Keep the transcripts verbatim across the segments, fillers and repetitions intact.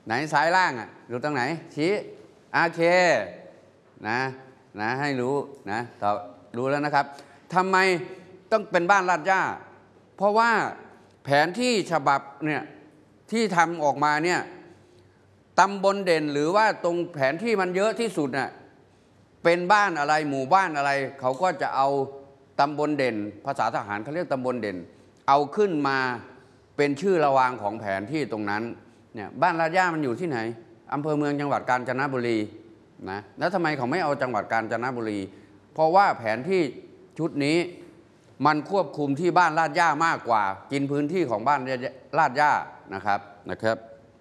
ไหนซ้ายล่างอ่ะอยู่ตรงไหนชี้โอเคนะนะให้รู้นะต่อรู้แล้วนะครับทำไมต้องเป็นบ้านลาดย่าเพราะว่าแผนที่ฉบับเนี่ยที่ทำออกมาเนี่ยตำบลเด่นหรือว่าตรงแผนที่มันเยอะที่สุดน่ะเป็นบ้านอะไรหมู่บ้านอะไรเขาก็จะเอาตำบลเด่นภาษาทหารเขาเรียกตำบลเด่นเอาขึ้นมาเป็นชื่อระวางของแผนที่ตรงนั้นเนี่ยบ้านลาดย่ามันอยู่ที่ไหนอำเภอเมืองจังหวัดกาญจนบุรีนะแล้วทำไมเขาไม่เอาจังหวัดกาญจนบุรีเพราะว่าแผนที่ชุดนี้มันควบคุมที่บ้านลาดย่ามากกว่ากินพื้นที่ของบ้านลาดย่านะครับนะครับ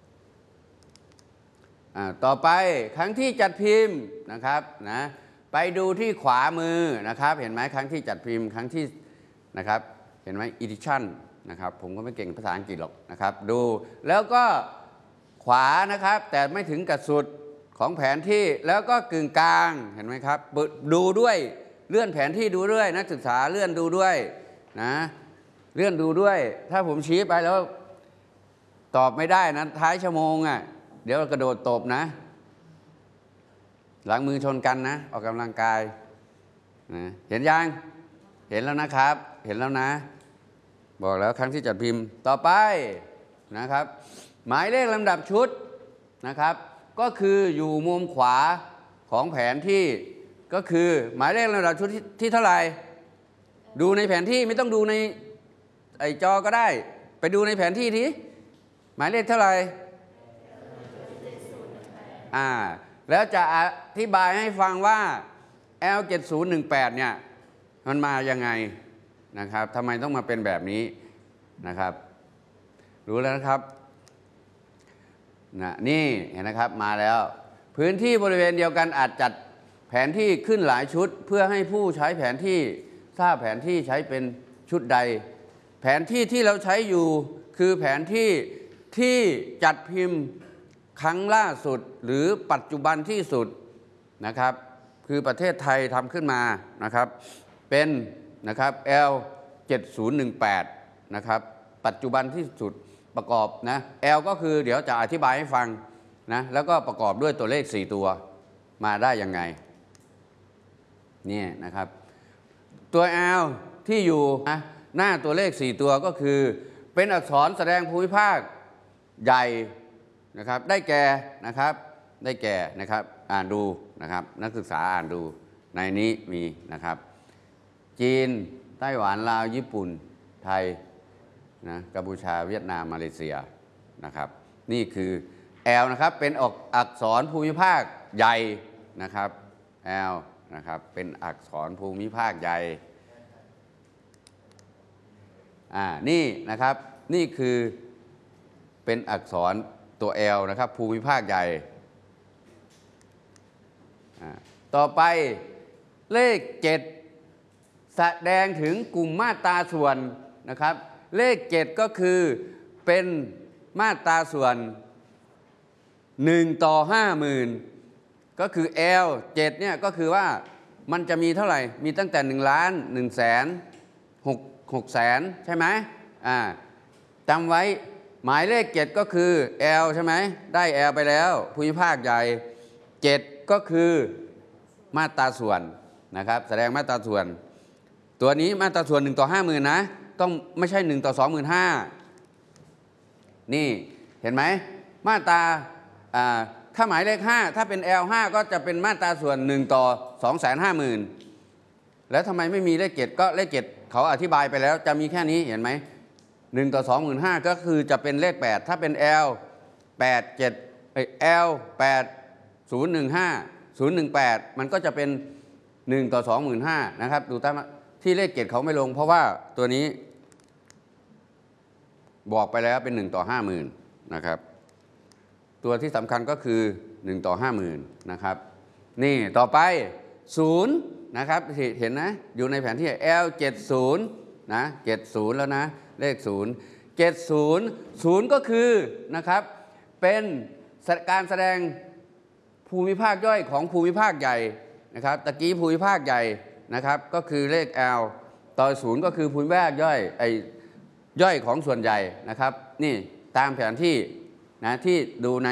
ต่อไปครั้งที่จัดพิมพ์นะครับนะไปดูที่ขวามือนะครับเห็นไหมครั้งที่จัดพิมพ์ครั้งที่นะครับเห็นไหม edition นะครับผมก็ไม่เก่งภาษาอังกฤษหรอกนะครับดูแล้วก็ขวานะครับแต่ไม่ถึงกับสุดของแผนที่แล้วก็กึ่งกลางเห็นไหมครับดูด้วยเลื่อนแผนที่ดูด้วยนักศึกษาเลื่อนดูด้วยนะเลื่อนดูด้วยถ้าผมชี้ไปแล้วตอบไม่ได้นะท้ายชั่วโมงอ่ะเดี๋ยวกระโดดตบนะหลังมือชนกันนะออกกำลังกายนะเห็นยังเห็นแล้วนะครับเห็นแล้วนะบอกแล้วครั้งที่จัดพิมพ์ต่อไปนะครับหมายเลขลำดับชุดนะครับก็คืออยู่มุมขวาของแผนที่ก็คือหมายเลขลำดับชุดที่เท่าไหร่ดูในแผนที่ไม่ต้องดูในไอจอก็ได้ไปดูในแผนที่ทีหมายเลขเท่าไหร่อ่าแล้วจะอธิบายให้ฟังว่า แอล เจ็ดศูนย์หนึ่งแปด เนี่ยมันมายังไงนะครับทำไมต้องมาเป็นแบบนี้นะครับรู้แล้วนะครับนะนี่เห็นนะครับมาแล้วพื้นที่บริเวณเดียวกันอาจจัดแผนที่ขึ้นหลายชุดเพื่อให้ผู้ใช้แผนที่ทราบแผนที่ใช้เป็นชุดใดแผนที่ที่เราใช้อยู่คือแผนที่ที่จัดพิมพ์ครั้งล่าสุดหรือปัจจุบันที่สุดนะครับคือประเทศไทยทำขึ้นมานะครับเป็นนะครับ แอล เจ็ดศูนย์หนึ่งแปด นะครับปัจจุบันที่สุดประกอบนะ L ก็คือเดี๋ยวจะอธิบายให้ฟังนะแล้วก็ประกอบด้วยตัวเลขสี่ตัวมาได้ยังไงนี่นะครับตัว L ที่อยู่นะหน้าตัวเลขสี่ตัวก็คือเป็นอักษรแสดงภูมิภาคใหญ่นะครับได้แก่นะครับได้แก่นะครับอ่านดูนะครับนักศึกษาอ่านดูในนี้มีนะครับจีนไต้หวันลาวญี่ปุ่นไทยนะกัมพูชาเวียดนามมาเลเซียนะครับนี่คือ L นะครับเป็นออกอักษรภูมิภาคใหญ่นะครับ L นะครับเป็นอักษรภูมิภาคใหญ่อ่านี่นะครับนี่คือเป็นอักษรตัว L นะครับภูมิภาคใหญ่ต่อไปเลขเจ็ดแสดงถึงกลุ่มมาตราส่วนนะครับเลขเจ็ดก็คือเป็นมาตราส่วนหนึ่งต่อห้าหมื่นก็คือ L เจ็ดเนี่ยก็คือว่ามันจะมีเท่าไหร่มีตั้งแต่หนึ่งล้านหนึ่งแสนหกหกแสนใช่ไหมอ่าจำไว้หมายเลขเจ็ดก็คือ L ใช่ไหมได้ L ไปแล้วภูมิภาคใหญ่เจ็ดก็คือมาตราส่วนนะครับแสดงมาตราส่วนตัวนี้มาตราส่วนหนึ่งต่อห้าหมื่นนะต้องไม่ใช่หนึ่งต่อสองหมื่นห้านี่เห็นไหมมาตราถ้าหมายเลขห้าถ้าเป็น แอล ห้าก็จะเป็นมาตราส่วนหนึ่งต่อสองแสนห้าหมื่นแล้วทำไมไม่มีเลขเจ็ดก็เลขเจ็ดเขาอธิบายไปแล้วจะมีแค่นี้เห็นไหมหนึ่งต่อสองหมื่นห้าก็คือจะเป็นเลขแปดถ้าเป็น L แปด เจ็ด L แปด ศูนย์ หนึ่ง ห้า ศูนย์ หนึ่ง แปดมันก็จะเป็นหนึ่งต่อสองหมื่นห้านะครับดูตามที่เลขเจ็ดเขาไม่ลงเพราะว่าตัวนี้บอกไปแล้วเป็นหนึ่งต่อห้าหมื่นนะครับตัวที่สำคัญก็คือหนึ่งต่อห้าหมื่นนะครับนี่ต่อไปศูนย์นะครับเห็นนะอยู่ในแผนที่ แอล เจ็ดสิบนะเจ็ดสิบแล้วนะเลขศูนย์เจ็ดสิบ ศูนย์ก็คือนะครับเป็นการแสดงภูมิภาคย่อยของภูมิภาคใหญ่นะครับตะกี้ภูมิภาคใหญ่นะครับก็คือเลข L ต่อศูนย์ก็คือภูมิภาคย่อยไอย่อยของส่วนใหญ่นะครับนี่ตามแผนที่นะที่ดูใน